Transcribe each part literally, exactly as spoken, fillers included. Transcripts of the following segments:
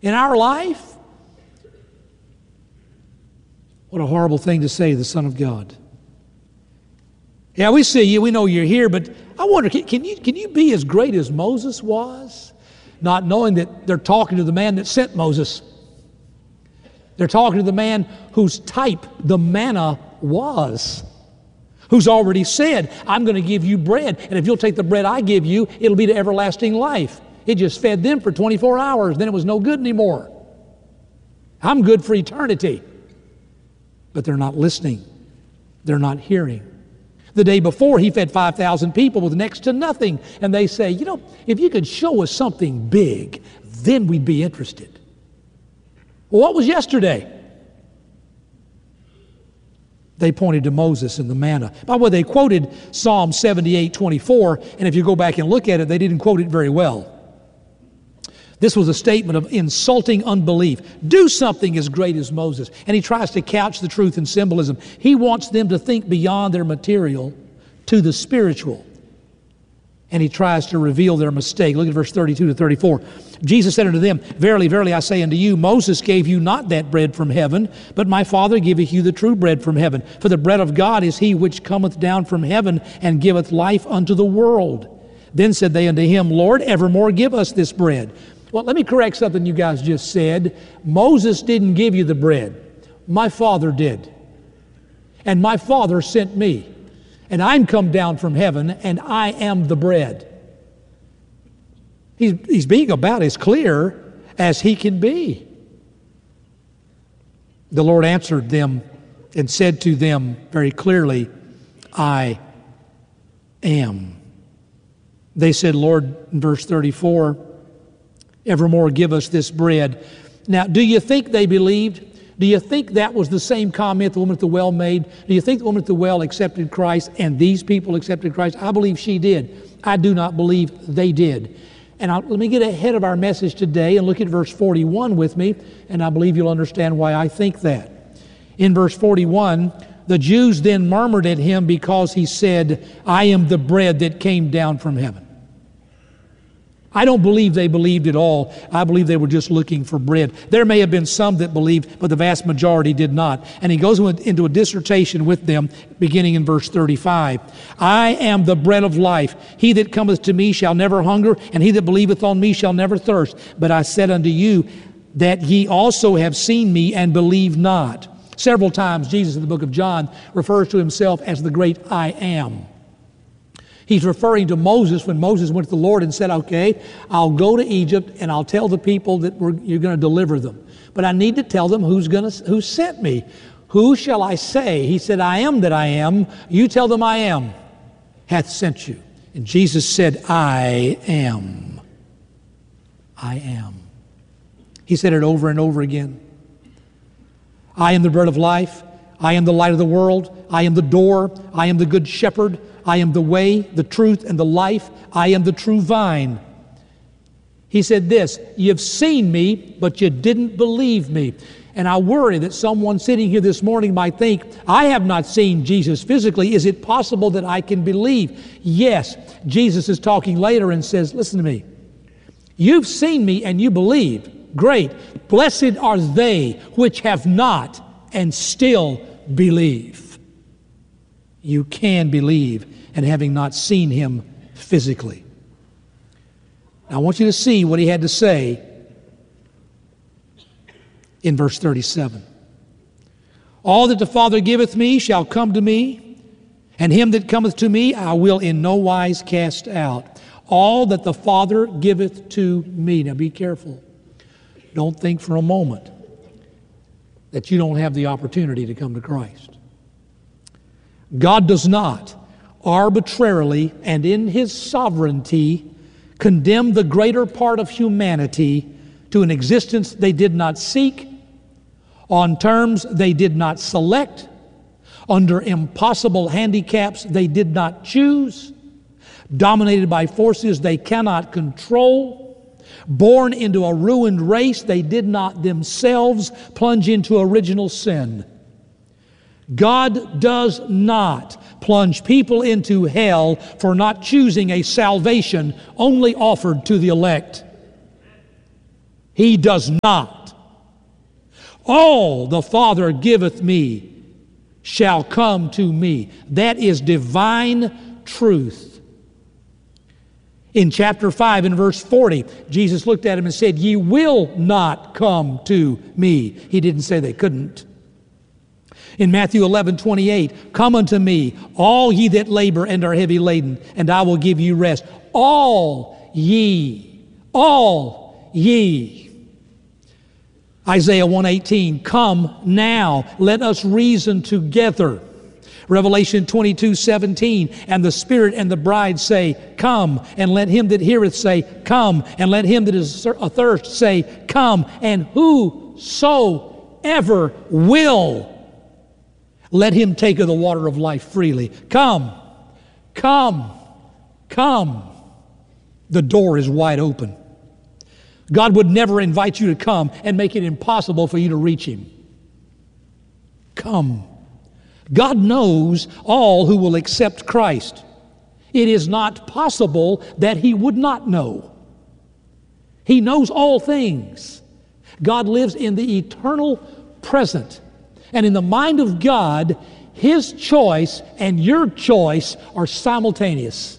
in our life? What a horrible thing to say to the Son of God. Yeah, we see you, we know you're here, but I wonder, can, can you can you be as great as Moses was? Not knowing that they're talking to the man that sent Moses. They're talking to the man whose type the manna was, who's already said, I'm going to give you bread, and if you'll take the bread I give you, it'll be to everlasting life. It just fed them for twenty-four hours, then it was no good anymore. I'm good for eternity. But they're not listening. They're not hearing. The day before, he fed five thousand people with next to nothing. And they say, you know, if you could show us something big, then we'd be interested. Well, what was yesterday? They pointed to Moses and the manna. By the way, they quoted Psalm seventy-eight twenty-four, and if you go back and look at it, they didn't quote it very well. This was a statement of insulting unbelief. Do something as great as Moses. And he tries to couch the truth in symbolism. He wants them to think beyond their material to the spiritual. And he tries to reveal their mistake. Look at verse thirty-two to thirty-four. Jesus said unto them, Verily, verily, I say unto you, Moses gave you not that bread from heaven, but my Father giveth you the true bread from heaven. For the bread of God is he which cometh down from heaven and giveth life unto the world. Then said they unto him, Lord, evermore give us this bread. Well, let me correct something you guys just said. Moses didn't give you the bread. My Father did. And my Father sent me. And I'm come down from heaven, and I am the bread. He's, he's being about as clear as he can be. The Lord answered them and said to them very clearly, I am. They said, Lord, in verse thirty-four, evermore give us this bread. Now, do you think they believed? Do you think that was the same comment the woman at the well made? Do you think the woman at the well accepted Christ and these people accepted Christ? I believe she did. I do not believe they did. And I'll, let me get ahead of our message today and look at verse forty-one with me, and I believe you'll understand why I think that. In verse forty-one, the Jews then murmured at him because he said, I am the bread that came down from heaven. I don't believe they believed at all. I believe they were just looking for bread. There may have been some that believed, but the vast majority did not. And he goes into a dissertation with them, beginning in verse thirty-five. I am the bread of life. He that cometh to me shall never hunger, and he that believeth on me shall never thirst. But I said unto you that ye also have seen me and believe not. Several times Jesus in the book of John refers to himself as the great I am. He's referring to Moses when Moses went to the Lord and said, okay, I'll go to Egypt and I'll tell the people that we're, you're going to deliver them. But I need to tell them who's going to, who sent me. Who shall I say? He said, I am that I am. You tell them I am, hath sent you. And Jesus said, I am. I am. He said it over and over again. I am the bread of life. I am the light of the world. I am the door. I am the good shepherd. I am the way, the truth, and the life. I am the true vine. He said this, you've seen me, but you didn't believe me. And I worry that someone sitting here this morning might think, I have not seen Jesus physically. Is it possible that I can believe? Yes. Jesus is talking later and says, listen to me. You've seen me and you believe. Great. Blessed are they which have not and still believe. You can believe, and having not seen him physically. Now, I want you to see what he had to say in verse thirty-seven. All that the Father giveth me shall come to me, and him that cometh to me I will in no wise cast out. All that the Father giveth to me. Now be careful. Don't think for a moment that you don't have the opportunity to come to Christ. God does not arbitrarily and in his sovereignty condemn the greater part of humanity to an existence they did not seek, on terms they did not select, under impossible handicaps they did not choose, dominated by forces they cannot control, born into a ruined race they did not themselves plunge into original sin. God does not plunge people into hell for not choosing a salvation only offered to the elect. He does not. All the Father giveth me shall come to me. That is divine truth. In chapter five and verse forty, Jesus looked at him and said, "Ye will not come to me." He didn't say they couldn't. In Matthew eleven twenty-eight, "Come unto me, all ye that labor and are heavy laden, and I will give you rest." All ye, all ye. Isaiah one eighteen, "Come now, let us reason together." Revelation twenty-two seventeen, "And the Spirit and the bride say, Come, and let him that heareth say, Come, and let him that is athirst say, Come, and whosoever will, let him take of the water of life freely." Come, come, come. The door is wide open. God would never invite you to come and make it impossible for you to reach Him. Come. God knows all who will accept Christ. It is not possible that He would not know. He knows all things. God lives in the eternal present. And in the mind of God, His choice and your choice are simultaneous.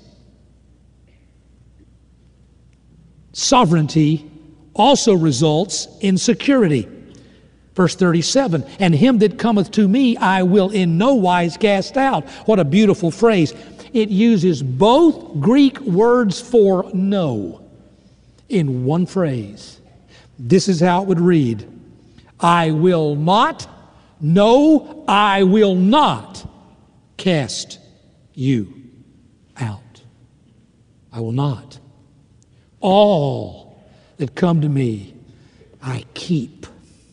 Sovereignty also results in security. Verse thirty-seven, "And him that cometh to me I will in no wise cast out." What a beautiful phrase. It uses both Greek words for no in one phrase. This is how it would read: I will not, no, I will not cast you out. I will not. All that come to me, I keep.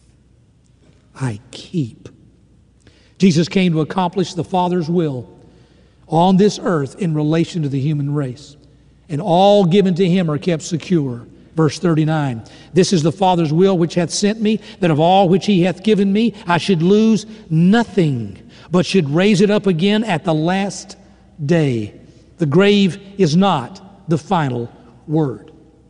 I keep. Jesus came to accomplish the Father's will on this earth in relation to the human race. And all given to Him are kept secure. Verse thirty-nine, "This is the Father's will which hath sent me, that of all which He hath given me I should lose nothing, but should raise it up again at the last day." The grave is not the final word.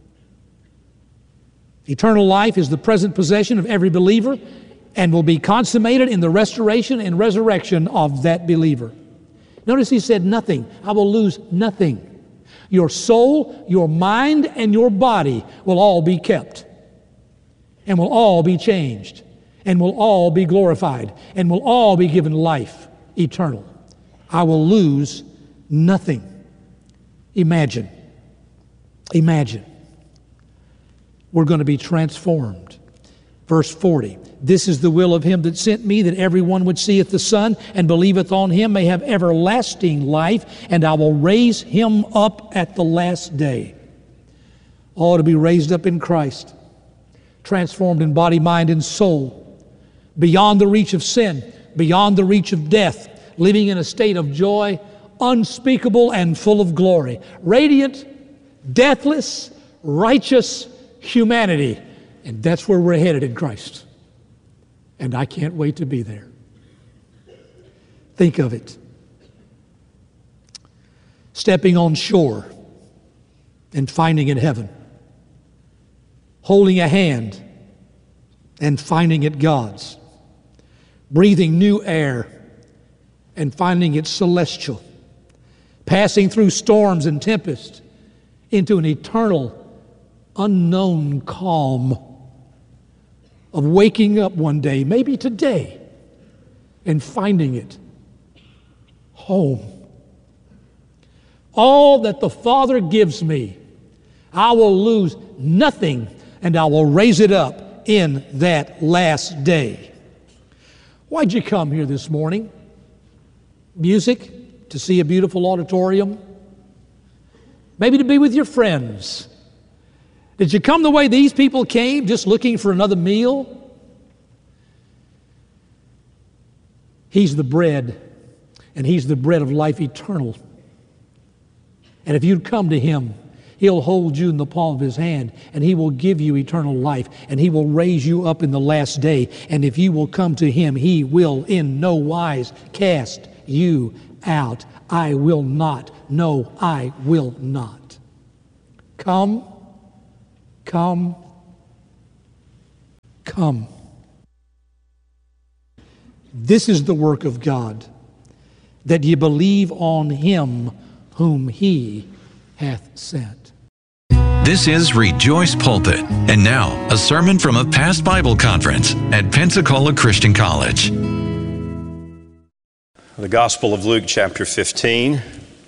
Eternal life is the present possession of every believer and will be consummated in the restoration and resurrection of that believer. Notice He said nothing. I will lose nothing. Your soul, your mind, and your body will all be kept and will all be changed and will all be glorified and will all be given life eternal. I will lose nothing. Imagine, imagine. We're going to be transformed. Verse forty, "This is the will of Him that sent me, that everyone which seeth the Son and believeth on Him may have everlasting life, and I will raise him up at the last day." Oh, to be raised up in Christ, transformed in body, mind, and soul, beyond the reach of sin, beyond the reach of death, living in a state of joy unspeakable and full of glory. Radiant, deathless, righteous humanity. And that's where we're headed in Christ. And I can't wait to be there. Think of it. Stepping on shore and finding it heaven. Holding a hand and finding it God's. Breathing new air and finding it celestial. Passing through storms and tempests into an eternal, unknown calm of waking up one day, maybe today, and finding it home. All that the Father gives me, I will lose nothing, and I will raise it up in that last day. Why'd you come here this morning? Music? To see a beautiful auditorium? Maybe to be with your friends? Did you come the way these people came, just looking for another meal? He's the bread, and He's the bread of life eternal. And if you'd come to Him, He'll hold you in the palm of His hand, and He will give you eternal life, and He will raise you up in the last day. And if you will come to Him, He will in no wise cast you out. I will not. No, I will not. Come, come, come. This is the work of God, that ye believe on him whom he hath sent. This is Rejoice Pulpit. And now, a sermon from a past Bible conference at Pensacola Christian College. The Gospel of Luke, chapter fifteen.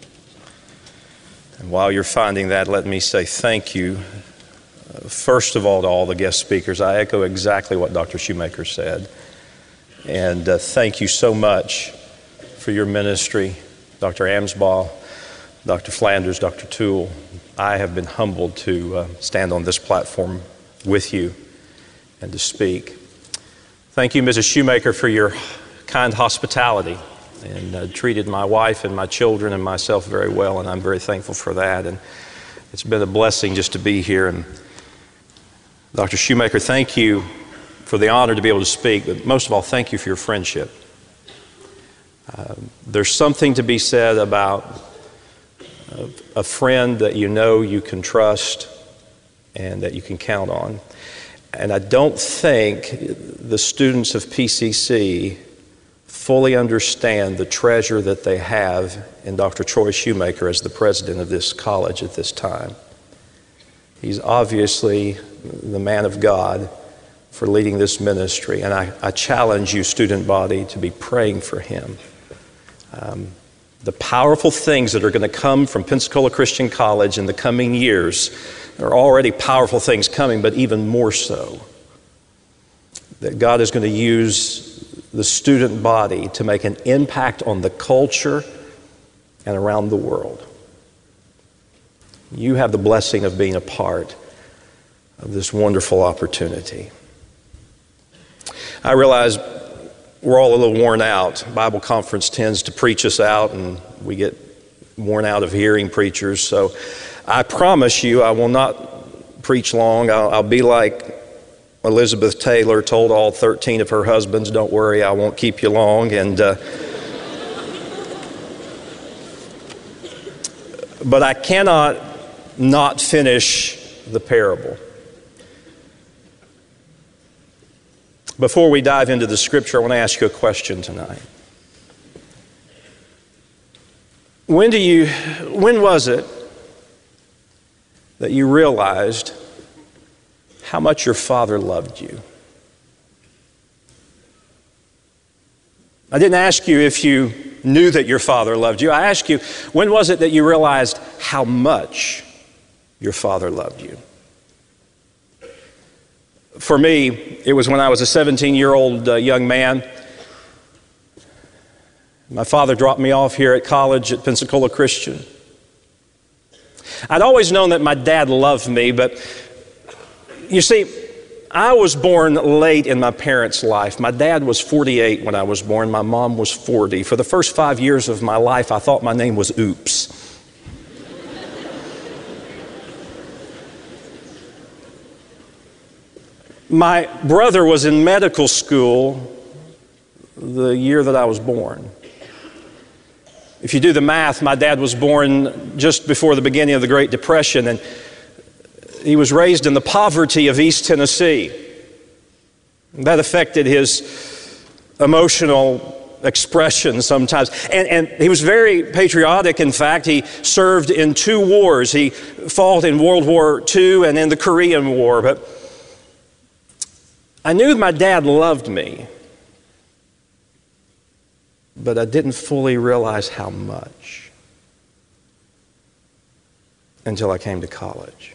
And while you're finding that, let me say thank you, uh, first of all, to all the guest speakers. I echo exactly what Doctor Shoemaker said. And uh, thank you so much for your ministry, Doctor Amsbaugh, Doctor Flanders, Doctor Toole. I have been humbled to uh, stand on this platform with you and to speak. Thank you, Missus Shoemaker, for your kind hospitality and uh, treated my wife and my children and myself very well, and I'm very thankful for that. And it's been a blessing just to be here. And Doctor Shoemaker, thank you for the honor to be able to speak, but most of all, thank you for your friendship. Uh, there's something to be said about a, a friend that you know you can trust and that you can count on. And I don't think the students of P C C fully understand the treasure that they have in Doctor Troy Shoemaker as the president of this college at this time. He's obviously the man of God for leading this ministry, and I, I challenge you, student body, to be praying for him. Um, the powerful things that are going to come from Pensacola Christian College in the coming years, there are already powerful things coming, but even more so, that God is going to use the student body to make an impact on the culture and around the world. You have the blessing of being a part of this wonderful opportunity. I realize we're all a little worn out. Bible conference tends to preach us out, and we get worn out of hearing preachers. So I promise you I will not preach long. I'll, I'll be like Elizabeth Taylor told all thirteen of her husbands, don't worry, I won't keep you long. And uh, but I cannot not finish the parable. Before we dive into the scripture, I want to ask you a question tonight. When do you, when was it that you realized how much your father loved you? I didn't ask you if you knew that your father loved you. I asked you, when was it that you realized how much your father loved you? For me, it was when I was a seventeen-year-old uh, young man. My father dropped me off here at college at Pensacola Christian. I'd always known that my dad loved me, but you see, I was born late in my parents' life. My dad was forty-eight when I was born. My mom was forty. For the first five years of my life, I thought my name was Oops. My brother was in medical school the year that I was born. If you do the math, my dad was born just before the beginning of the Great Depression, and he was raised in the poverty of East Tennessee. That affected his emotional expression sometimes. And, and he was very patriotic. In fact, he served in two wars. He fought in World War Two and in the Korean War. But I knew my dad loved me, but I didn't fully realize how much until I came to college.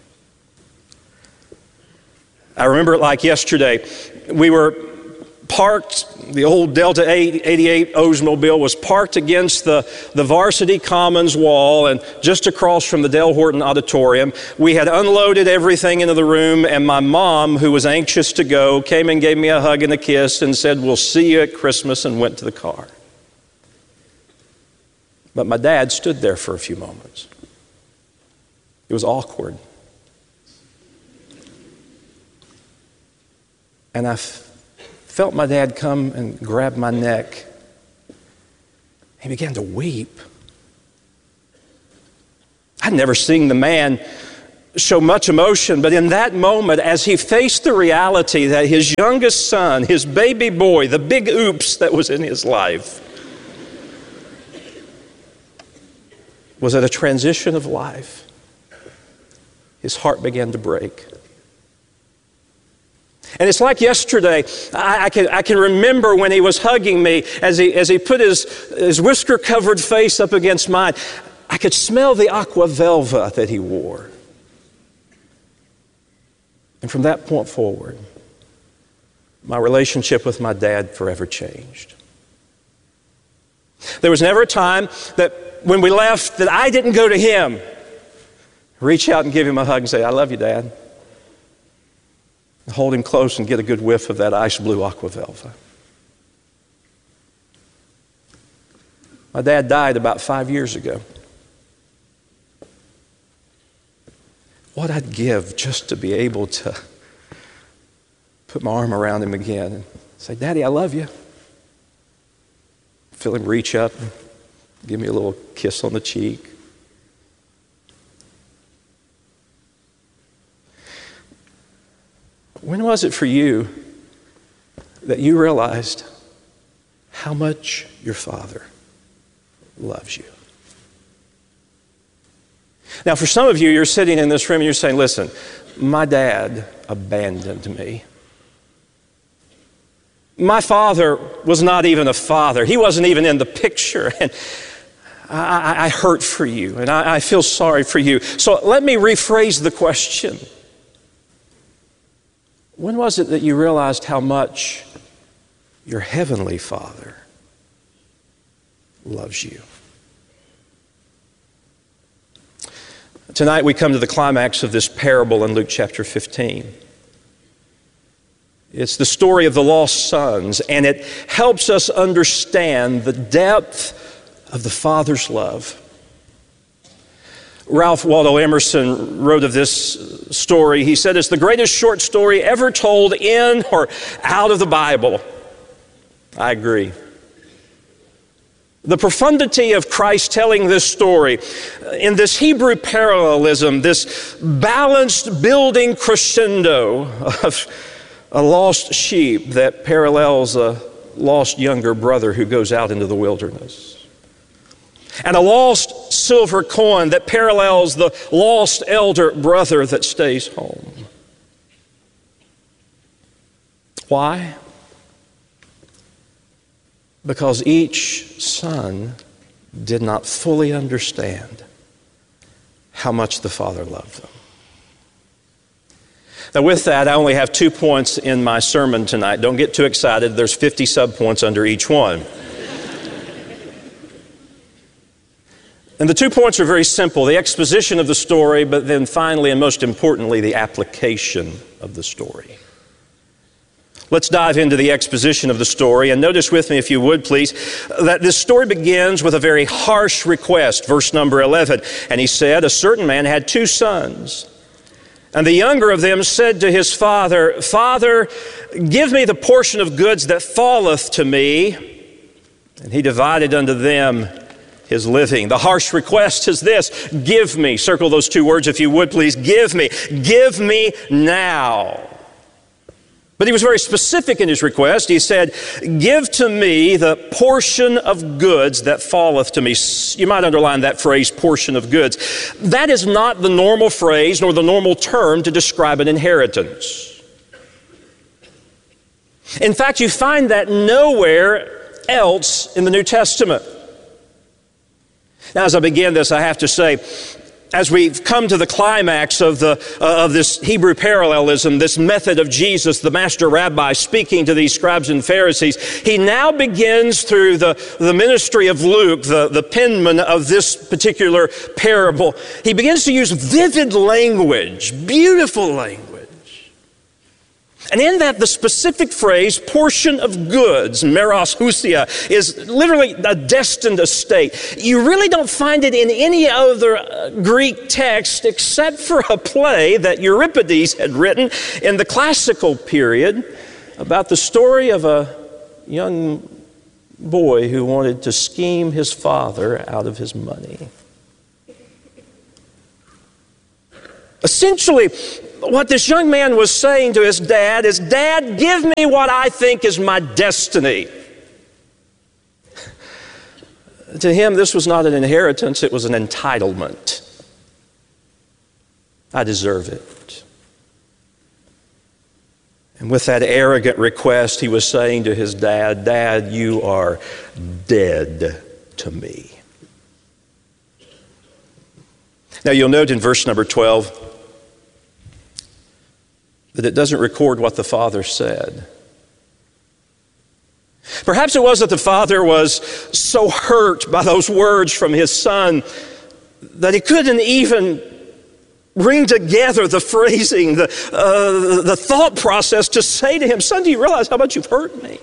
I remember it like yesterday. We were parked, the old Delta eighty-eight Oldsmobile was parked against the, the Varsity Commons wall and just across from the Dale Horton Auditorium. We had unloaded everything into the room, and my mom, who was anxious to go, came and gave me a hug and a kiss and said, "We'll see you at Christmas," and went to the car. But my dad stood there for a few moments. It was awkward. And I f- felt my dad come and grab my neck. He began to weep. I'd never seen the man show much emotion, but in that moment, as he faced the reality that his youngest son, his baby boy, the big oops that was in his life, was at a transition of life, his heart began to break. And it's like yesterday. I, I, can, I can remember when he was hugging me as he, as he put his, his whisker-covered face up against mine. I could smell the aqua velva that he wore. And from that point forward, my relationship with my dad forever changed. There was never a time that when we left that I didn't go to him, reach out and give him a hug and say, "I love you, Dad." Hold him close and get a good whiff of that ice blue aqua velva. My dad died about five years ago. What I'd give just to be able to put my arm around him again and say, "Daddy, I love you." Feel him reach up and give me a little kiss on the cheek. When was it for you that you realized how much your Father loves you? Now, for some of you, you're sitting in this room and you're saying, "Listen, my dad abandoned me. My father was not even a father. He wasn't even in the picture. And I, I hurt for you, and I, I feel sorry for you." So let me rephrase the question. When was it that you realized how much your heavenly Father loves you? Tonight we come to the climax of this parable in Luke chapter fifteen. It's the story of the lost sons, and it helps us understand the depth of the Father's love. Ralph Waldo Emerson wrote of this story. He said, "It's the greatest short story ever told in or out of the Bible." I agree. The profundity of Christ telling this story in this Hebrew parallelism, this balanced building crescendo of a lost sheep that parallels a lost younger brother who goes out into the wilderness, and a lost silver coin that parallels the lost elder brother that stays home. Why? Because each son did not fully understand how much the Father loved them. Now, with that, I only have two points in my sermon tonight. Don't get too excited. There's fifty subpoints under each one. And the two points are very simple: the exposition of the story, but then finally and most importantly, the application of the story. Let's dive into the exposition of the story, and notice with me, if you would please, that this story begins with a very harsh request. Verse number eleven, "And he said, a certain man had two sons. And the younger of them said to his father, Father, give me the portion of goods that falleth to me. And he divided unto them his living." The harsh request is this: give me. Circle those two words if you would please. Give me. Give me now. But he was very specific in his request. He said, "Give to me the portion of goods that falleth to me." You might underline that phrase, portion of goods. That is not the normal phrase nor the normal term to describe an inheritance. In fact, you find that nowhere else in the New Testament. Now, as I begin this, I have to say, as we've come to the climax of the uh, of this Hebrew parallelism, this method of Jesus, the master rabbi, speaking to these scribes and Pharisees, he now begins through the, the ministry of Luke, the, the penman of this particular parable. He begins to use vivid language, beautiful language. And in that, the specific phrase, portion of goods, meros husia, is literally a destined estate. You really don't find it in any other Greek text except for a play that Euripides had written in the classical period about the story of a young boy who wanted to scheme his father out of his money. Essentially, what this young man was saying to his dad is, Dad, give me what I think is my destiny. To him, this was not an inheritance, it was an entitlement. I deserve it. And with that arrogant request, he was saying to his dad, Dad, you are dead to me. Now you'll note in verse number twelve that it doesn't record what the father said. Perhaps it was that the father was so hurt by those words from his son that he couldn't even bring together the phrasing, the, uh, the thought process to say to him, Son, do you realize how much you've hurt me?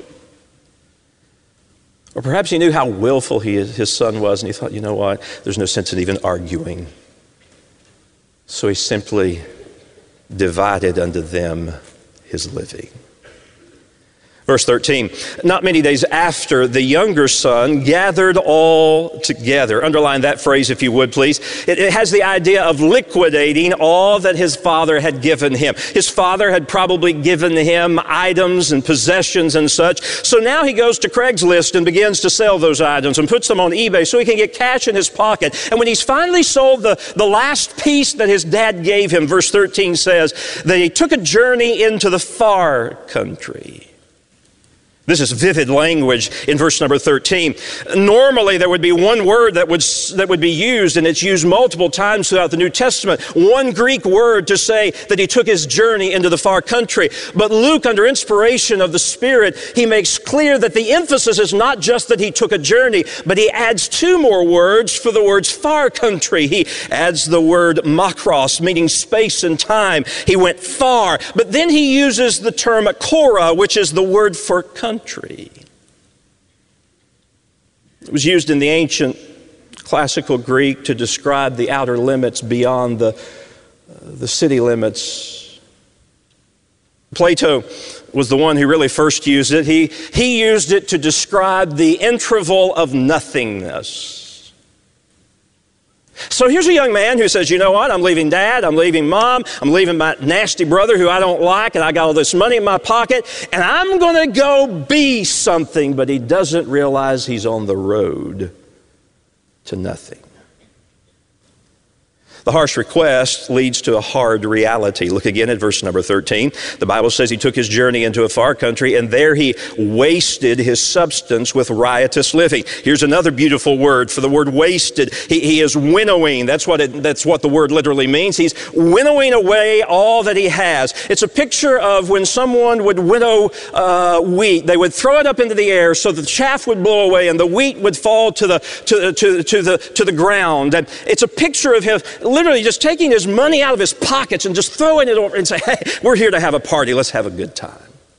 Or perhaps he knew how willful he, his son was, and he thought, you know what, there's no sense in even arguing. So he simply divided unto them his living. Verse thirteen, not many days after, the younger son gathered all together. Underline that phrase if you would, please. It, it has the idea of liquidating all that his father had given him. His father had probably given him items and possessions and such. So now he goes to Craigslist and begins to sell those items and puts them on eBay so he can get cash in his pocket. And when he's finally sold the, the last piece that his dad gave him, verse thirteen says that he took a journey into the far country. This is vivid language in verse number thirteen. Normally there would be one word that would, that would be used, and it's used multiple times throughout the New Testament. One Greek word to say that he took his journey into the far country. But Luke, under inspiration of the Spirit, he makes clear that the emphasis is not just that he took a journey, but he adds two more words for the words far country. He adds the word makros, meaning space and time. He went far. But then he uses the term kora, which is the word for country. Country. It was used in the ancient classical Greek to describe the outer limits beyond the, uh, the city limits. Plato was the one who really first used it. He, he used it to describe the interval of nothingness. So here's a young man who says, you know what, I'm leaving Dad, I'm leaving Mom, I'm leaving my nasty brother who I don't like, and I got all this money in my pocket, and I'm going to go be something, but he doesn't realize he's on the road to nothing. The harsh request leads to a hard reality. Look again at verse number thirteen. The Bible says he took his journey into a far country, and there he wasted his substance with riotous living. Here's another beautiful word for the word wasted. He, he is winnowing. That's what it, that's what the word literally means. He's winnowing away all that he has. It's a picture of when someone would winnow uh, wheat. They would throw it up into the air so the chaff would blow away and the wheat would fall to the to, to, to the to the ground. And it's a picture of him literally just taking his money out of his pockets and just throwing it over and say, hey, we're here to have a party. Let's have a good time.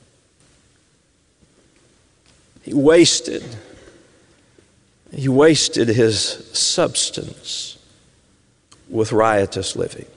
He wasted. He wasted his substance with riotous living.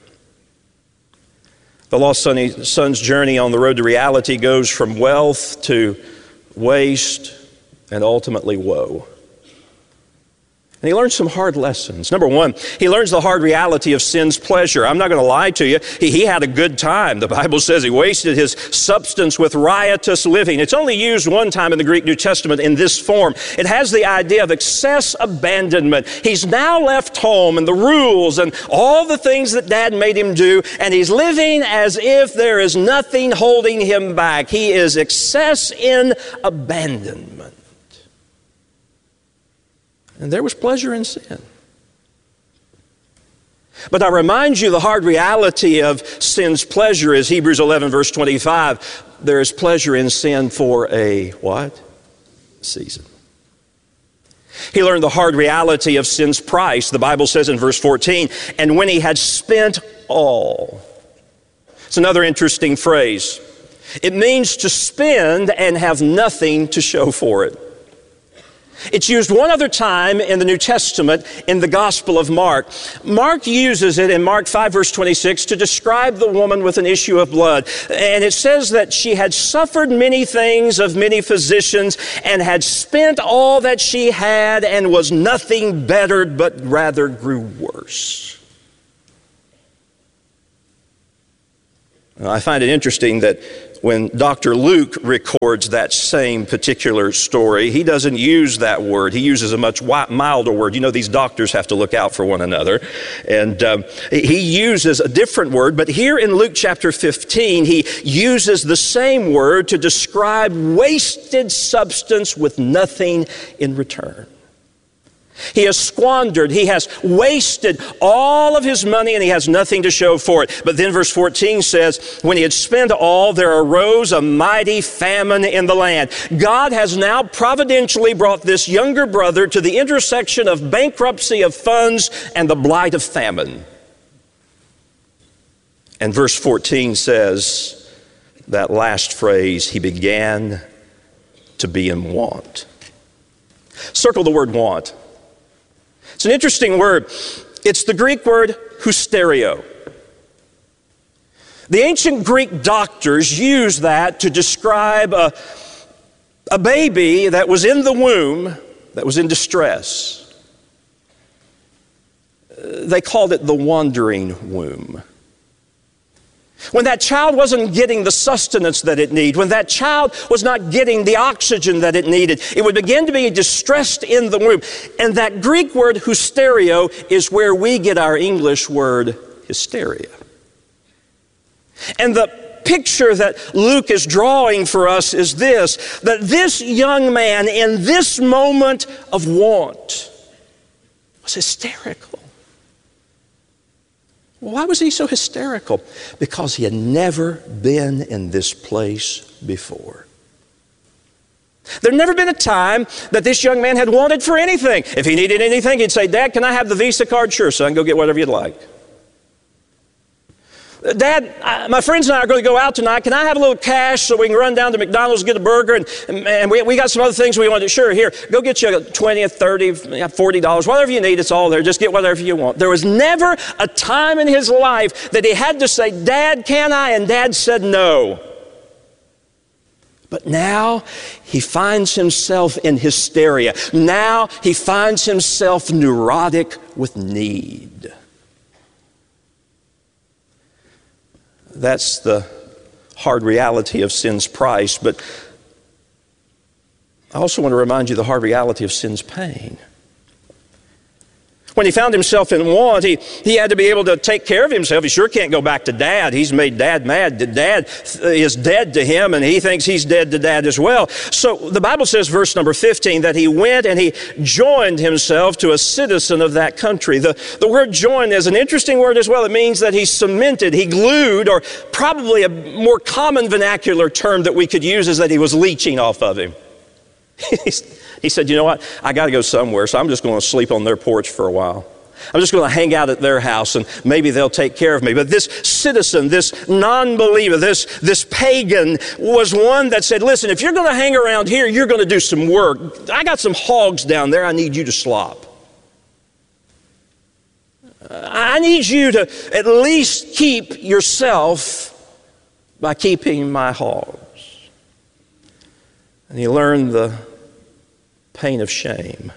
The lost son's journey on the road to reality goes from wealth to waste and ultimately woe. And he learns some hard lessons. Number one, he learns the hard reality of sin's pleasure. I'm not going to lie to you. He, he had a good time. The Bible says he wasted his substance with riotous living. It's only used one time in the Greek New Testament in this form. It has the idea of excess abandonment. He's now left home and the rules and all the things that Dad made him do, and he's living as if there is nothing holding him back. He is excess in abandonment. And there was pleasure in sin. But I remind you, the hard reality of sin's pleasure is Hebrews eleven, verse twenty-five. There is pleasure in sin for a what? Season. He learned the hard reality of sin's price. The Bible says in verse fourteen, and when he had spent all. It's another interesting phrase. It means to spend and have nothing to show for it. It's used one other time in the New Testament in the Gospel of Mark. Mark uses it in Mark five, verse twenty-six to describe the woman with an issue of blood. And it says that she had suffered many things of many physicians and had spent all that she had and was nothing bettered, but rather grew worse. I find it interesting that when Doctor Luke records that same particular story, he doesn't use that word. He uses a much milder word. You know, these doctors have to look out for one another. And um, he uses a different word, but here in Luke chapter fifteen, he uses the same word to describe wasted substance with nothing in return. He has squandered, he has wasted all of his money, and he has nothing to show for it. But then verse fourteen says, when he had spent all, there arose a mighty famine in the land. God has now providentially brought this younger brother to the intersection of bankruptcy of funds and the blight of famine. And verse fourteen says, that last phrase, he began to be in want. Circle the word want. It's an interesting word. It's the Greek word hysterio. The ancient Greek doctors used that to describe a, a baby that was in the womb that was in distress. They called it the wandering womb. When that child wasn't getting the sustenance that it needed, when that child was not getting the oxygen that it needed, it would begin to be distressed in the womb. And that Greek word hysterio is where we get our English word hysteria. And the picture that Luke is drawing for us is this, that this young man in this moment of want was hysterical. Why was he so hysterical? Because he had never been in this place before. There had never been a time that this young man had wanted for anything. If he needed anything, he'd say, Dad, can I have the Visa card? Sure, son, go get whatever you'd like. Dad, I, my friends and I are going to go out tonight. Can I have a little cash so we can run down to McDonald's, get a burger, and, and we, we got some other things we want to do. Sure, here, go get you twenty, thirty, forty dollars, whatever you need, it's all there. Just get whatever you want. There was never a time in his life that he had to say, Dad, can I? And Dad said no. But now he finds himself in hysteria. Now he finds himself neurotic with need. That's the hard reality of sin's price, but I also want to remind you the hard reality of sin's pain. When he found himself in want, he, he had to be able to take care of himself. He sure can't go back to Dad. He's made Dad mad. Dad is dead to him, and he thinks he's dead to Dad as well. So the Bible says, verse number fifteen, that he went and he joined himself to a citizen of that country. The, the word join is an interesting word as well. It means that he cemented, he glued, or probably a more common vernacular term that we could use is that he was leeching off of him. He said, you know what, I got to go somewhere, so I'm just going to sleep on their porch for a while. I'm just going to hang out at their house, and maybe they'll take care of me. But this citizen, this non-believer, this, this pagan was one that said, listen, if you're going to hang around here, you're going to do some work. I got some hogs down there I need you to slop. I need you to at least keep yourself by keeping my hogs. And he learned the pain of shame.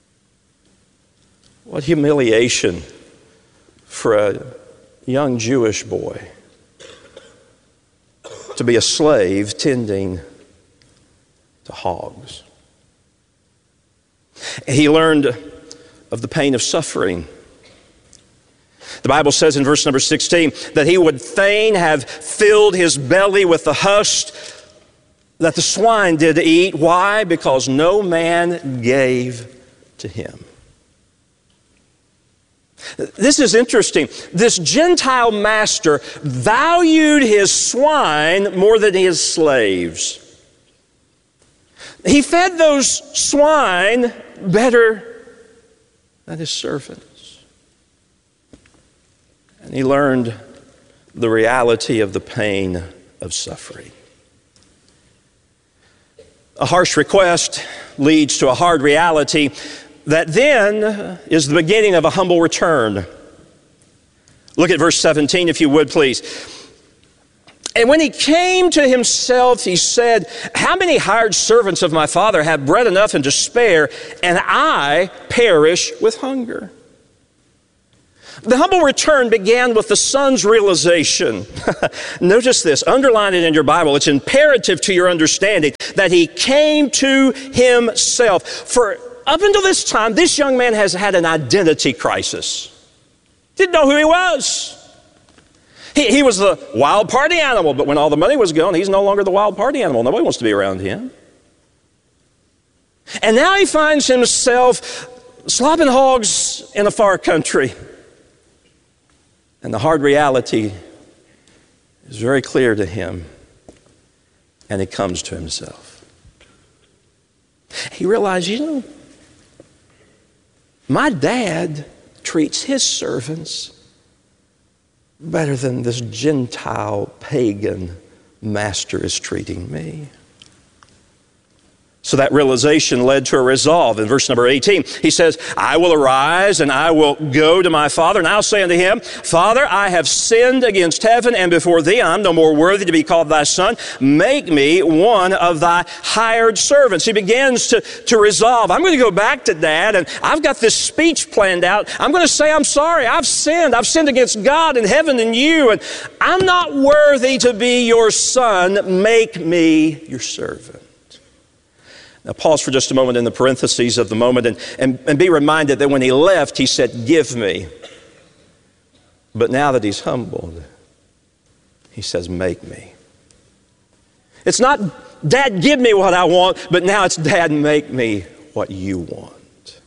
What humiliation for a young Jewish boy to be a slave tending to hogs. He learned of the pain of suffering. The Bible says in verse number sixteen that he would fain have filled his belly with the husk that the swine did eat. Why? Because no man gave to him. This is interesting. This Gentile master valued his swine more than his slaves. He fed those swine better than his servants. And he learned the reality of the pain of suffering. A harsh request leads to a hard reality that then is the beginning of a humble return. Look at verse seventeen, if you would, please. And when he came to himself, he said, how many hired servants of my father have bread enough and to spare, and I perish with hunger? The humble return began with the son's realization. Notice this, underline it in your Bible. It's imperative to your understanding that he came to himself. For up until this time, this young man has had an identity crisis. Didn't know who he was. He, he was the wild party animal, but when all the money was gone, he's no longer the wild party animal. Nobody wants to be around him. And now he finds himself slopping hogs in a far country. And the hard reality is very clear to him, and he comes to himself. He realized, you know, my dad treats his servants better than this Gentile pagan master is treating me. So that realization led to a resolve. In verse number eighteen, he says, I will arise and I will go to my father, and I'll say unto him, Father, I have sinned against heaven and before thee. I'm no more worthy to be called thy son. Make me one of thy hired servants. He begins to, to resolve. I'm going to go back to dad, and I've got this speech planned out. I'm going to say, I'm sorry. I've sinned. I've sinned against God and heaven and you, and I'm not worthy to be your son. Make me your servant. Now pause for just a moment in the parentheses of the moment and, and, and be reminded that when he left, he said, give me. But now that he's humbled, he says, make me. It's not, Dad, give me what I want, but now it's, Dad, make me what you want.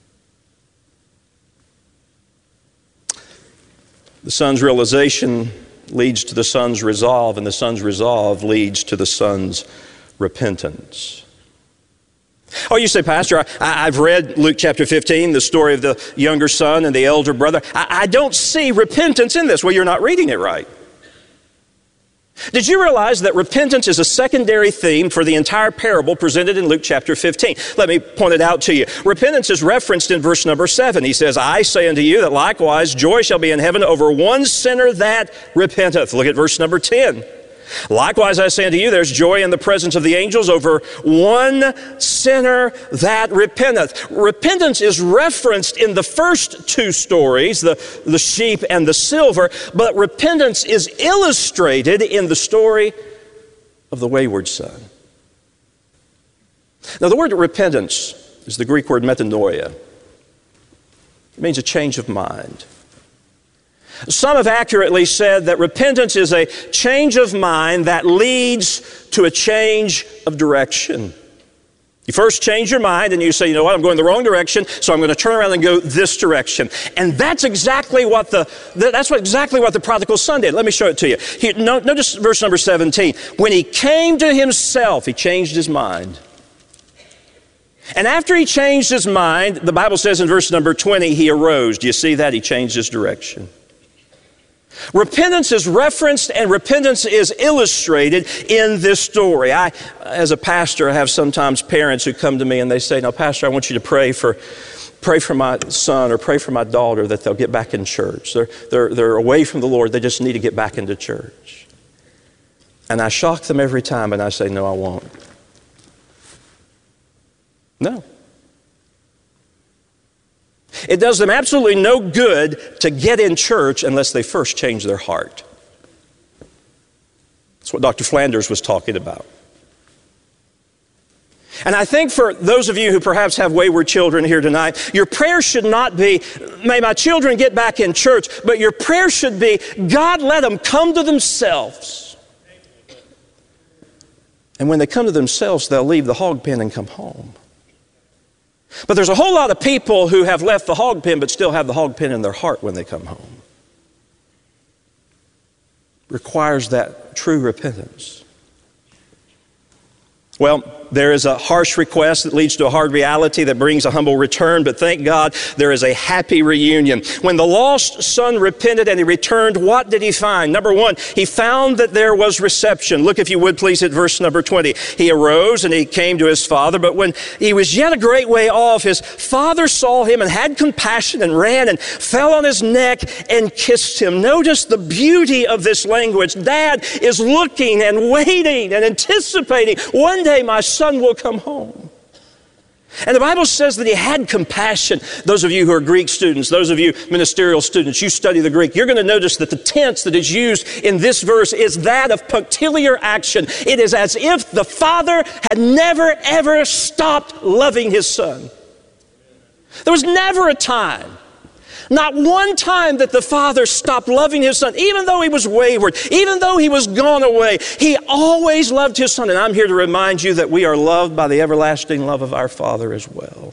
The son's realization leads to the son's resolve, and the son's resolve leads to the son's repentance. Oh, you say, Pastor, I, I've read Luke chapter fifteen, the story of the younger son and the elder brother. I, I don't see repentance in this. Well, you're not reading it right. Did you realize that repentance is a secondary theme for the entire parable presented in Luke chapter fifteen? Let me point it out to you. Repentance is referenced in verse number seven. He says, I say unto you that likewise joy shall be in heaven over one sinner that repenteth. Look at verse number ten. Likewise, I say unto you, there's joy in the presence of the angels over one sinner that repenteth. Repentance is referenced in the first two stories, the, the sheep and the silver, but repentance is illustrated in the story of the wayward son. Now, the word repentance is the Greek word metanoia. It means a change of mind. Some have accurately said that repentance is a change of mind that leads to a change of direction. You first change your mind and you say, you know what, I'm going the wrong direction, so I'm going to turn around and go this direction. And that's exactly what the that's what exactly what the prodigal son did. Let me show it to you. He, notice verse number seventeen. When he came to himself, he changed his mind. And after he changed his mind, the Bible says in verse number twenty, he arose. Do you see that? He changed his direction. Repentance is referenced and repentance is illustrated in this story. I, as a pastor, I have sometimes parents who come to me and they say, now, Pastor, I want you to pray for pray for my son or pray for my daughter that they'll get back in church. They're, they're, they're away from the Lord. They just need to get back into church. And I shock them every time and I say, no, I won't. No. It does them absolutely no good to get in church unless they first change their heart. That's what Doctor Flanders was talking about. And I think for those of you who perhaps have wayward children here tonight, your prayer should not be, may my children get back in church, but your prayer should be, God, let them come to themselves. And when they come to themselves, they'll leave the hog pen and come home. But there's a whole lot of people who have left the hog pen but still have the hog pen in their heart when they come home. Requires that true repentance. Well, there is a harsh request that leads to a hard reality that brings a humble return, but thank God there is a happy reunion. When the lost son repented and he returned, what did he find? Number one, he found that there was reception. Look, if you would please, at verse number twenty. He arose and he came to his father, but when he was yet a great way off, his father saw him and had compassion and ran and fell on his neck and kissed him. Notice the beauty of this language. Dad is looking and waiting and anticipating. One day my son will come home. And the Bible says that he had compassion. Those of you who are Greek students, those of you ministerial students, you study the Greek, you're going to notice that the tense that is used in this verse is that of punctiliar action. It is as if the Father had never, ever stopped loving his Son. There was never a time, not one time, that the Father stopped loving his Son. Even though he was wayward, even though he was gone away, he always loved his Son. And I'm here to remind you that we are loved by the everlasting love of our Father as well.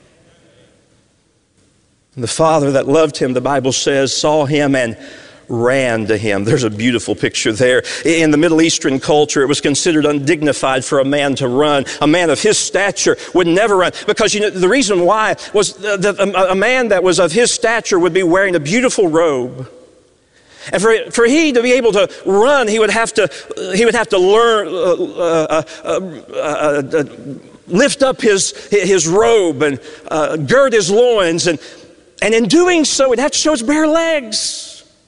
And the Father that loved him, the Bible says, saw him and ran to him. There's a beautiful picture there. In the Middle Eastern culture, it was considered undignified for a man to run. A man of his stature would never run, because you know the reason why was that a man that was of his stature would be wearing a beautiful robe. And for, for he to be able to run, he would have to he would have to learn uh, uh, uh, uh, uh, lift up his his robe and uh, gird his loins, and and in doing so, he'd have to show his bare legs.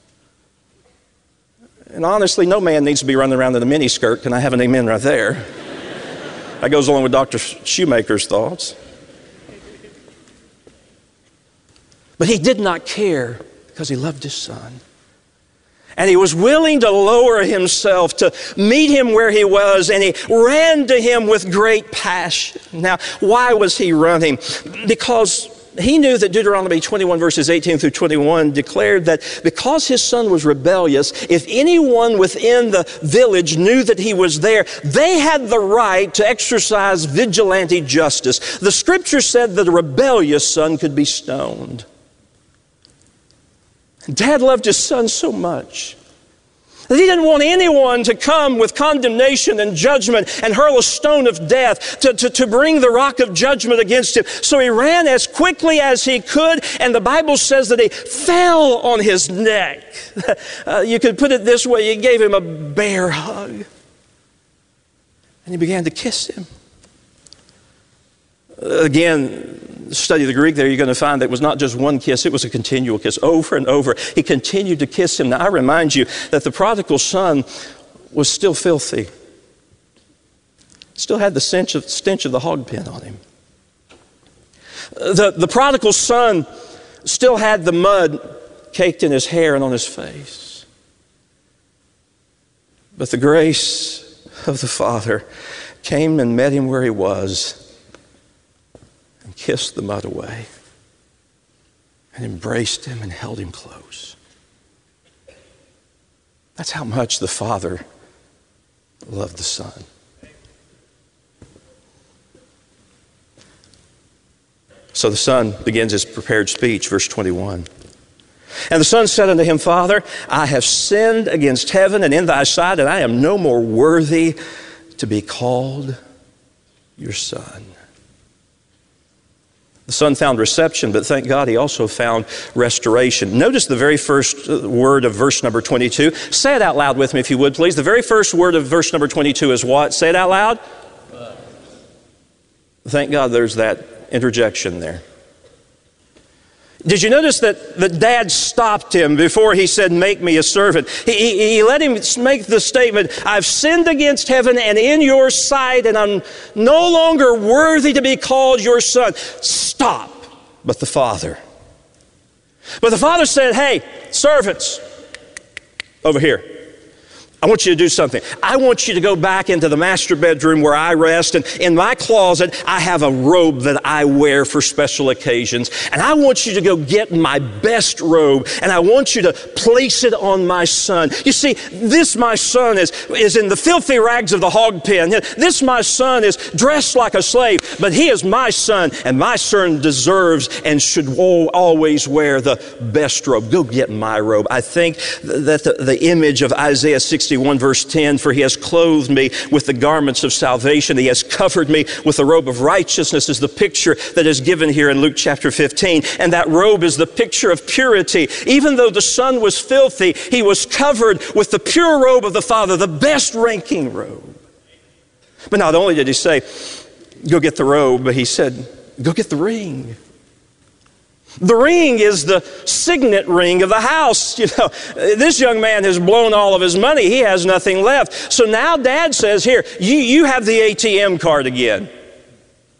And honestly, no man needs to be running around in a miniskirt. Can I have an amen right there? That goes along with Doctor Shoemaker's thoughts. But he did not care, because he loved his Son. And he was willing to lower himself to meet him where he was, and he ran to him with great passion. Now, why was he running? Because he knew that Deuteronomy twenty-one verses eighteen through twenty-one declared that because his son was rebellious, if anyone within the village knew that he was there, they had the right to exercise vigilante justice. The scripture said that a rebellious son could be stoned. Dad loved his son so much that he didn't want anyone to come with condemnation and judgment and hurl a stone of death to, to, to bring the rock of judgment against him. So he ran as quickly as he could, and the Bible says that he fell on his neck. Uh, you could put it this way, he gave him a bear hug. And he began to kiss him. Uh, again, study the Greek there, you're going to find that it was not just one kiss, it was a continual kiss, over and over. He continued to kiss him. Now, I remind you that the prodigal son was still filthy. Still had the stench of, stench of the hog pen on him. The, the prodigal son still had the mud caked in his hair and on his face. But the grace of the Father came and met him where he was, and kissed the mud away, and embraced him and held him close. That's how much the Father loved the Son. So the Son begins his prepared speech, verse twenty-one. And the Son said unto him, Father, I have sinned against heaven and in thy sight, and I am no more worthy to be called your son. The son found reception, but thank God he also found restoration. Notice the very first word of verse number twenty-two. Say it out loud with me, if you would, please. The very first word of verse number twenty-two is what? Say it out loud. But. Thank God there's that interjection there. Did you notice that the dad stopped him before he said, make me a servant? He, he, he let him make the statement, I've sinned against heaven and in your sight, and I'm no longer worthy to be called your son. Stop. But the father. But the father said, hey, servants, over here. I want you to do something. I want you to go back into the master bedroom where I rest, and in my closet, I have a robe that I wear for special occasions, and I want you to go get my best robe, and I want you to place it on my son. You see, this my son is, is in the filthy rags of the hog pen. This my son is dressed like a slave, but he is my son, and my son deserves and should always wear the best robe. Go get my robe. I think that the, the image of Isaiah sixty-one verse ten, for he has clothed me with the garments of salvation. He has covered me with the robe of righteousness, is the picture that is given here in Luke chapter fifteen. And that robe is the picture of purity. Even though the son was filthy, he was covered with the pure robe of the Father, the best ranking robe. But not only did he say, go get the robe, but he said, go get the ring. The ring is the signet ring of the house. You know, this young man has blown all of his money. He has nothing left. So now dad says, here, you, you have the A T M card again.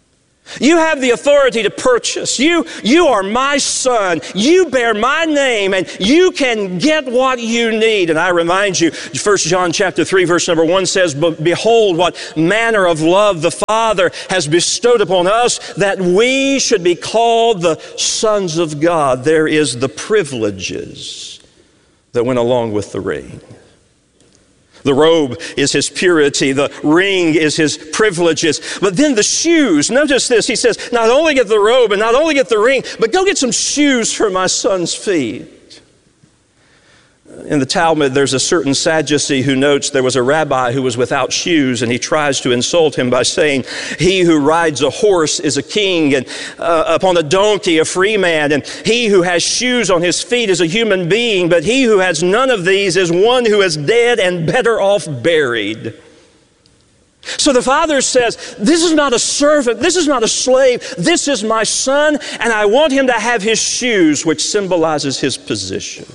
You have the authority to purchase. You, you are my son. You bear my name, and you can get what you need. And I remind you, First John chapter three, verse number one says, "Behold, what manner of love the Father has bestowed upon us, that we should be called the sons of God." There is the privileges that went along with the ring. The robe is his purity. The ring is his privileges. But then the shoes. Notice this. He says, not only get the robe and not only get the ring, but go get some shoes for my son's feet. In the Talmud, there's a certain Sadducee who notes there was a rabbi who was without shoes, and he tries to insult him by saying, "He who rides a horse is a king, and uh, upon a donkey a free man, and he who has shoes on his feet is a human being, but he who has none of these is one who is dead and better off buried." So the Father says, this is not a servant, this is not a slave, this is my son, and I want him to have his shoes, which symbolizes his position.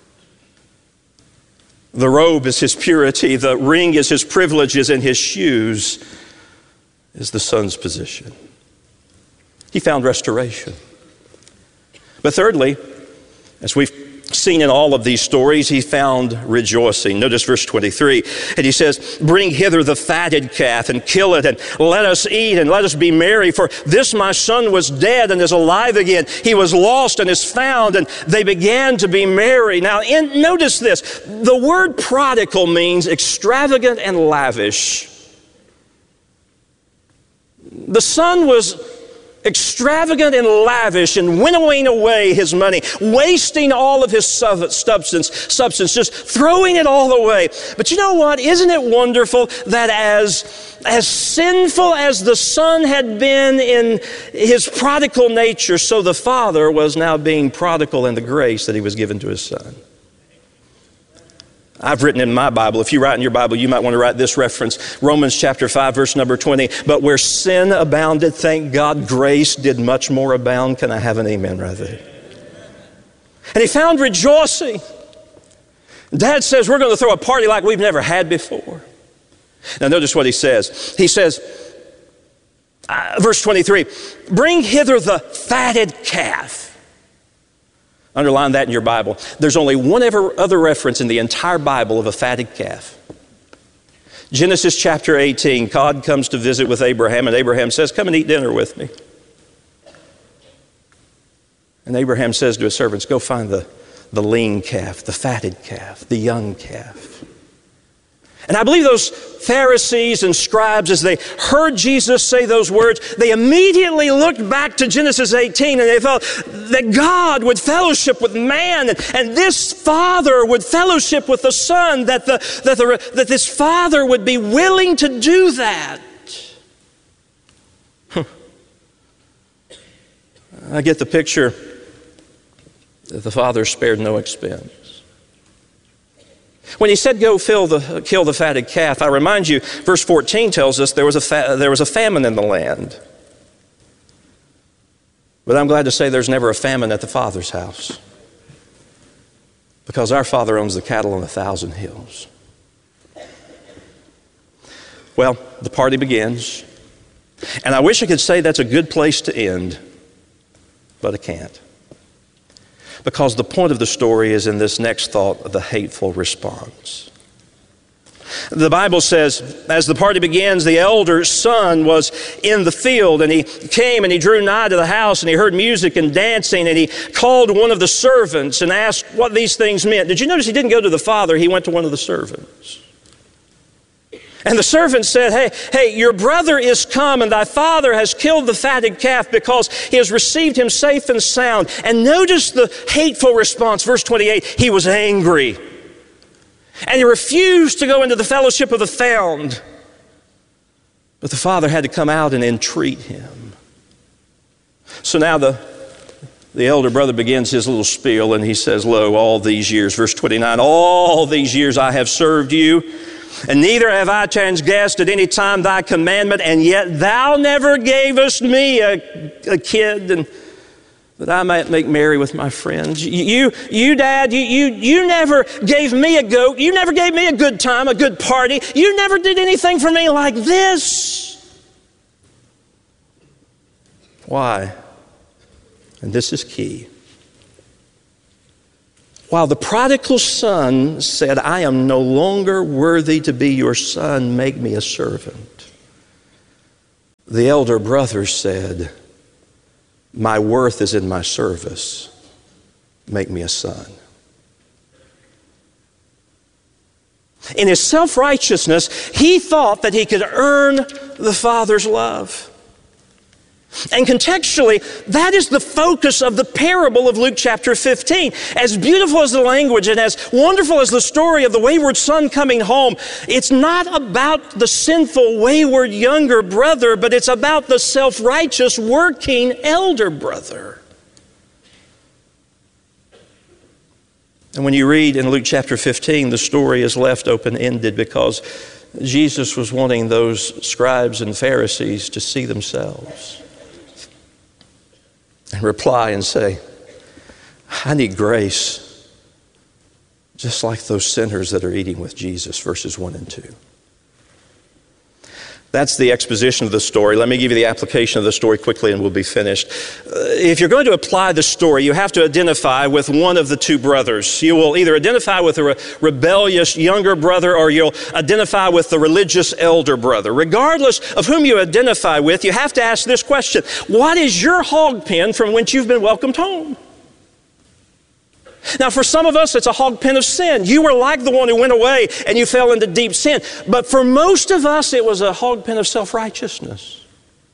The robe is his purity, the ring is his privileges, and his shoes is the son's position. He found restoration. But thirdly, as we've seen in all of these stories, he found rejoicing. Notice verse twenty-three, and he says, "Bring hither the fatted calf and kill it, and let us eat and let us be merry. For this my son was dead and is alive again. He was lost and is found." And they began to be merry. Now, in, notice this. The word prodigal means extravagant and lavish. The son was extravagant and lavish and winnowing away his money, wasting all of his substance, substance, just throwing it all away. But you know what? Isn't it wonderful that as, as sinful as the son had been in his prodigal nature, so the father was now being prodigal in the grace that he was given to his son? I've written in my Bible, if you write in your Bible, you might want to write this reference, Romans chapter five, verse number twenty. "But where sin abounded, thank God, grace did much more abound." Can I have an amen right there? And he found rejoicing. Dad says, we're going to throw a party like we've never had before. Now notice what he says. He says, uh, verse twenty-three, "Bring hither the fatted calf." Underline that in your Bible. There's only one ever other reference in the entire Bible of a fatted calf. Genesis chapter eighteen, God comes to visit with Abraham, and Abraham says, "Come and eat dinner with me." And Abraham says to his servants, "Go find the, the lean calf, the fatted calf, the young calf." And I believe those Pharisees and scribes, as they heard Jesus say those words, they immediately looked back to Genesis eighteen, and they felt that God would fellowship with man, and, and this father would fellowship with the son, that, the, that, the, that this father would be willing to do that. Huh. I get the picture that the father spared no expense. When he said, "Go fill the, kill the fatted calf," I remind you, verse fourteen tells us there was, a fa- there was a famine in the land. But I'm glad to say there's never a famine at the Father's house, because our Father owns the cattle on a thousand hills. Well, the party begins, and I wish I could say that's a good place to end, but I can't. Because the point of the story is in this next thought, the hateful response. The Bible says, as the party begins, the elder son was in the field, and he came and he drew nigh to the house, and he heard music and dancing, and he called one of the servants and asked what these things meant. Did you notice he didn't go to the father, he went to one of the servants? And the servant said, hey, hey, your brother is come, and thy father has killed the fatted calf, because he has received him safe and sound. And notice the hateful response, verse twenty-eight, he was angry. And he refused to go into the fellowship of the found. But the father had to come out and entreat him. So now the, the elder brother begins his little spiel, and he says, lo, all these years, verse twenty-nine, all these years I have served you, and neither have I transgressed at any time thy commandment, and yet thou never gavest me a, a kid, and that I might make merry with my friends. You, you, Dad, you, you, you never gave me a goat. You never gave me a good time, a good party. You never did anything for me like this. Why? And this is key. While the prodigal son said, I am no longer worthy to be your son, make me a servant, the elder brother said, my worth is in my service, make me a son. In his self-righteousness, he thought that he could earn the Father's love. And contextually, that is the focus of the parable of Luke chapter fifteen. As beautiful as the language and as wonderful as the story of the wayward son coming home, it's not about the sinful, wayward younger brother, but it's about the self-righteous, working elder brother. And when you read in Luke chapter fifteen, the story is left open-ended because Jesus was wanting those scribes and Pharisees to see themselves and reply and say, I need grace, just like those sinners that are eating with Jesus, verses one and two. That's the exposition of the story. Let me give you the application of the story quickly and we'll be finished. Uh, if you're going to apply the story, you have to identify with one of the two brothers. You will either identify with a re- rebellious younger brother or you'll identify with the religious elder brother. Regardless of whom you identify with, you have to ask this question. What is your hog pen from whence you've been welcomed home? Now, for some of us, it's a hog pen of sin. You were like the one who went away and you fell into deep sin. But for most of us, it was a hog pen of self-righteousness.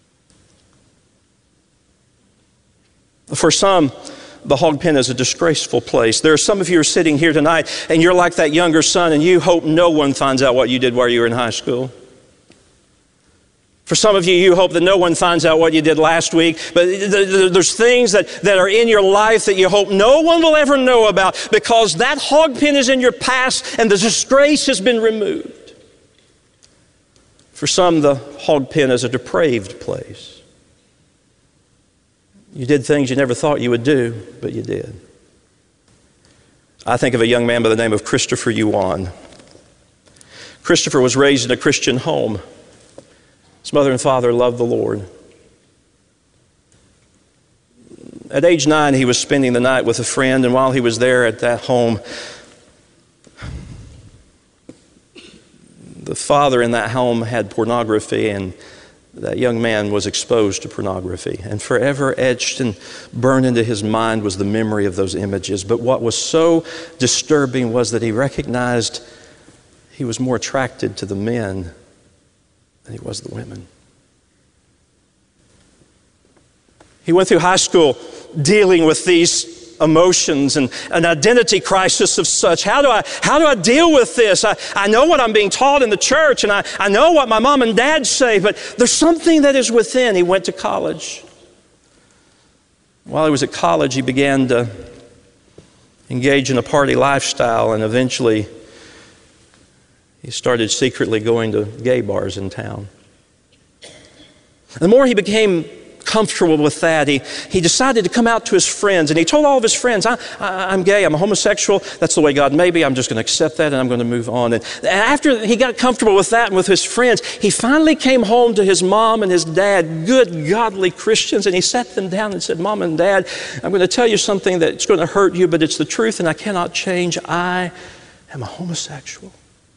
For some, the hog pen is a disgraceful place. There are some of you who are sitting here tonight and you're like that younger son and you hope no one finds out what you did while you were in high school. For some of you, you hope that no one finds out what you did last week, but there's things that, that are in your life that you hope no one will ever know about because that hog pen is in your past and the disgrace has been removed. For some, the hog pen is a depraved place. You did things you never thought you would do, but you did. I think of a young man by the name of Christopher Yuan. Christopher was raised in a Christian home. His mother and father loved the Lord. At age nine, he was spending the night with a friend, and while he was there at that home, the father in that home had pornography, and that young man was exposed to pornography. And forever etched and burned into his mind was the memory of those images. But what was so disturbing was that he recognized he was more attracted to the men than he was the women. He went through high school dealing with these emotions and an identity crisis of such. How do I, how do I deal with this? I, I know what I'm being taught in the church and I, I know what my mom and dad say, but there's something that is within. He went to college. While he was at college, he began to engage in a party lifestyle, and eventually he started secretly going to gay bars in town. The more he became comfortable with that, he, he decided to come out to his friends, and he told all of his friends, I, I, I'm gay, I'm a homosexual, that's the way God made me, I'm just going to accept that and I'm going to move on. And after he got comfortable with that and with his friends, he finally came home to his mom and his dad, good, godly Christians, and he sat them down and said, Mom and Dad, I'm going to tell you something that's going to hurt you, but it's the truth and I cannot change. I am a homosexual.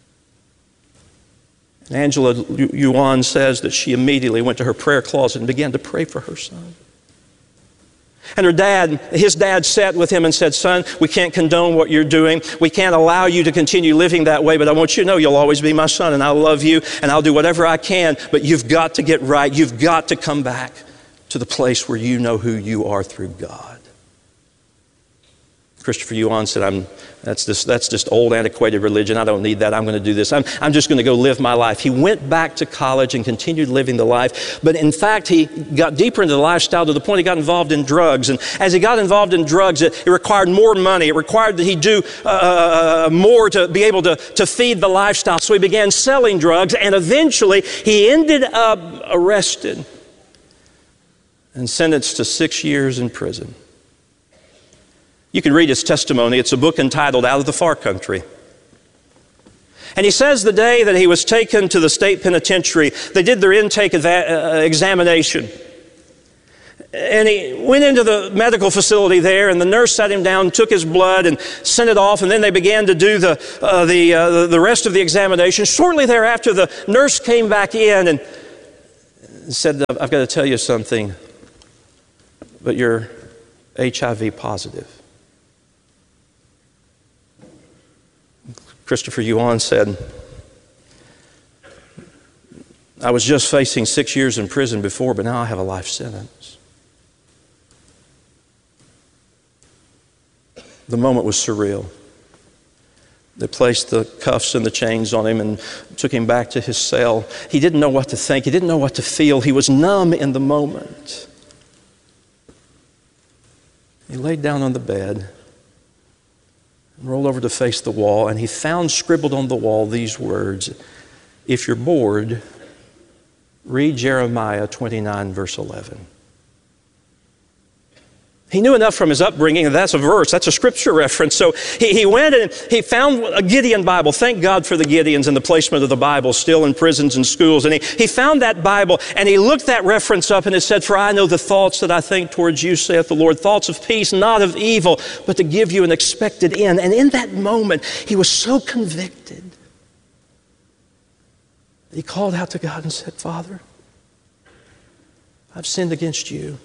And Angela Yuan says that she immediately went to her prayer closet and began to pray for her son. And her dad, his dad sat with him and said, Son, we can't condone what you're doing. We can't allow you to continue living that way, but I want you to know you'll always be my son and I'll love you and I'll do whatever I can, but you've got to get right. You've got to come back to the place where you know who you are through God. Christopher Yuan said, I'm, that's, just, that's just old, antiquated religion. I don't need that. I'm going to do this. I'm, I'm just going to go live my life. He went back to college and continued living the life. But in fact, he got deeper into the lifestyle to the point he got involved in drugs. And as he got involved in drugs, it, it required more money. It required that he do uh, more to be able to, to feed the lifestyle. So he began selling drugs, and eventually he ended up arrested and sentenced to six years in prison. You can read his testimony. It's a book entitled Out of the Far Country. And he says the day that he was taken to the state penitentiary, they did their intake eva- uh, examination. And he went into the medical facility there, and the nurse sat him down, took his blood, and sent it off. And then they began to do the uh, the uh, the rest of the examination. Shortly thereafter, the nurse came back in and said, "I've got to tell you something, but you're H I V positive." Christopher Yuan said, "I was just facing six years in prison before, but now I have a life sentence." The moment was surreal. They placed the cuffs and the chains on him and took him back to his cell. He didn't know what to think. He didn't know what to feel. He was numb in the moment. He laid down on the bed and rolled over to face the wall, and he found scribbled on the wall these words: "If you're bored, read Jeremiah twenty-nine, verse eleven. He knew enough from his upbringing, and that's a verse, that's a scripture reference. So he, he went and he found a Gideon Bible. Thank God for the Gideons and the placement of the Bible still in prisons and schools. And he, he found that Bible, and he looked that reference up, and it said, "For I know the thoughts that I think towards you, saith the Lord, thoughts of peace, not of evil, but to give you an expected end." And in that moment, he was so convicted. He called out to God and said, "Father, I've sinned against you.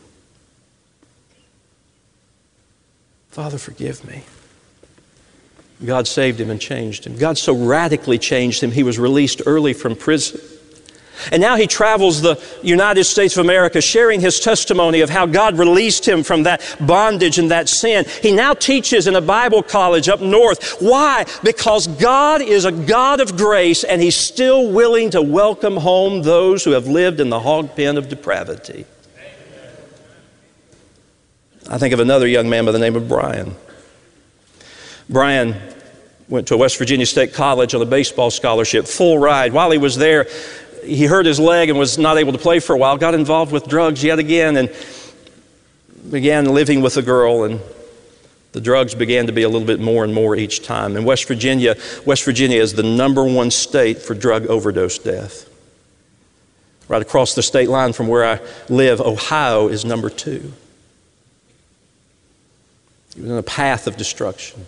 Father, forgive me." God saved him and changed him. God so radically changed him, he was released early from prison. And now he travels the United States of America sharing his testimony of how God released him from that bondage and that sin. He now teaches in a Bible college up north. Why? Because God is a God of grace, and he's still willing to welcome home those who have lived in the hog pen of depravity. I think of another young man by the name of Brian. Brian went to West Virginia State College on a baseball scholarship, full ride. While he was there, he hurt his leg and was not able to play for a while, got involved with drugs yet again, and began living with a girl, and the drugs began to be a little bit more and more each time. In West Virginia, West Virginia is the number one state for drug overdose death. Right across the state line from where I live, Ohio is number two. He was in a path of destruction.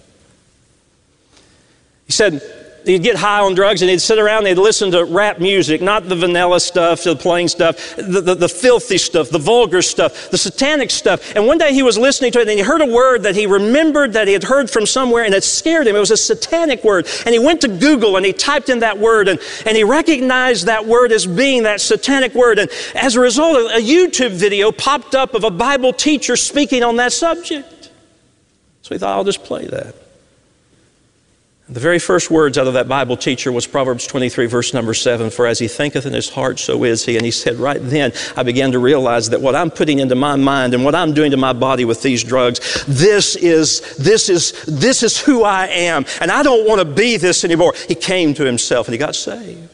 He said he'd get high on drugs and he'd sit around and he'd listen to rap music, not the vanilla stuff, the plain stuff, the, the, the filthy stuff, the vulgar stuff, the satanic stuff. And one day he was listening to it and he heard a word that he remembered that he had heard from somewhere, and it scared him. It was a satanic word. And he went to Google and he typed in that word, and, and he recognized that word as being that satanic word. And as a result, a YouTube video popped up of a Bible teacher speaking on that subject. So he thought, I'll just play that. And the very first words out of that Bible teacher was Proverbs twenty-three, verse number seven, "For as he thinketh in his heart, so is he." And he said, right then, I began to realize that what I'm putting into my mind and what I'm doing to my body with these drugs, this is, this is, this is who I am. And I don't want to be this anymore. He came to himself and he got saved.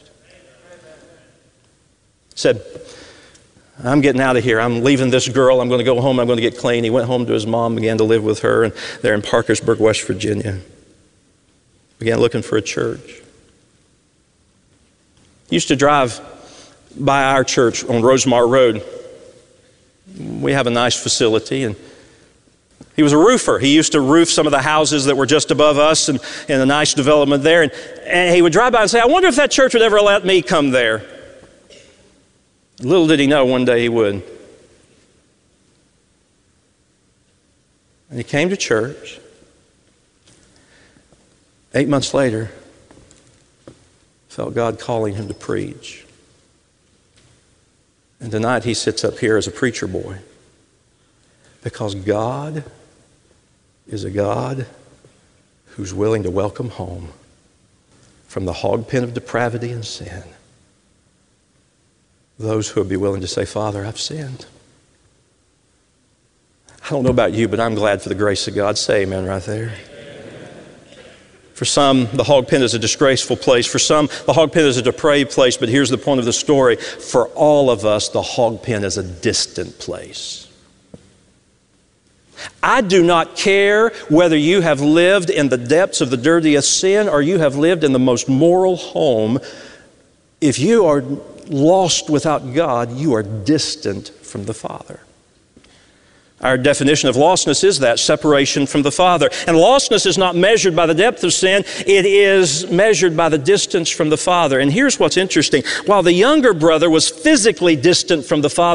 He said, I'm getting out of here. I'm leaving this girl. I'm going to go home. I'm going to get clean. He went home to his mom, began to live with her, and they're in Parkersburg, West Virginia. Began looking for a church. He used to drive by our church on Rosemar Road. We have a nice facility, and he was a roofer. He used to roof some of the houses that were just above us and in a nice development there. And, and he would drive by and say, I wonder if that church would ever let me come there. Little did he know one day he would. And he came to church. Eight months later, felt God calling him to preach. And tonight he sits up here as a preacher boy. Because God is a God who's willing to welcome home from the hog pen of depravity and sin those who would be willing to say, Father, I've sinned. I don't know about you, but I'm glad for the grace of God. Say amen right there. For some, the hog pen is a disgraceful place. For some, the hog pen is a depraved place. But here's the point of the story. For all of us, the hog pen is a distant place. I do not care whether you have lived in the depths of the dirtiest sin or you have lived in the most moral home. If you are lost without God, you are distant from the Father. Our definition of lostness is that, separation from the Father. And lostness is not measured by the depth of sin, it is measured by the distance from the Father. And here's what's interesting. While the younger brother was physically distant from the Father,